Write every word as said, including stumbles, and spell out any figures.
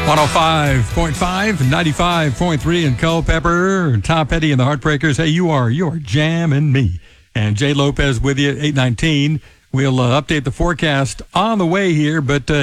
one oh five point five, ninety-five point three in Culpeper. Tom Petty and the Heartbreakers. Hey, you are, you are jamming me. And Jay Lopez with you at eight nineteen. We'll uh, update the forecast on the way here, but uh,